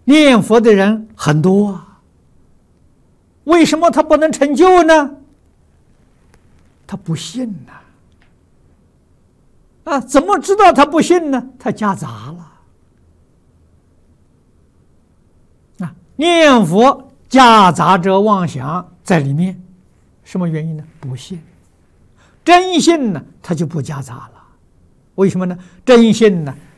念佛的人很多啊，为什么他不能成就呢？他不信呐。怎么知道他不信呢？他夹杂了。念佛夹杂着妄想在里面，什么原因呢？不信。真信呢，他就不夹杂了。为什么呢？真信呢，